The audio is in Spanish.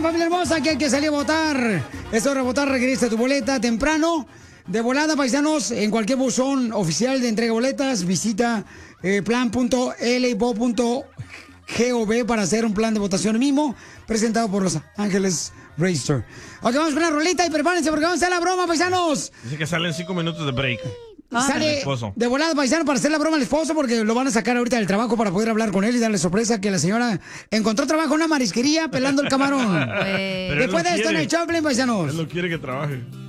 Recuerden, familia hermosa, que hay que salir a votar. Es hora de votar, regresa tu boleta temprano. De volada, paisanos, en cualquier buzón oficial de entrega de boletas, visita plan.lbo.gov para hacer un plan de votación mismo, presentado por Los Ángeles Register. Ok, vamos a poner rolita y prepárense porque vamos a hacer la broma, paisanos. Dice que salen 5 minutos de break. Sale de volada, paisano, para hacer la broma al esposo, porque lo van a sacar ahorita del trabajo para poder hablar con él y darle sorpresa que la señora encontró trabajo en una marisquería pelando el camarón. Pero Después de esto en el Choplin, paisanos. Él no quiere que trabaje.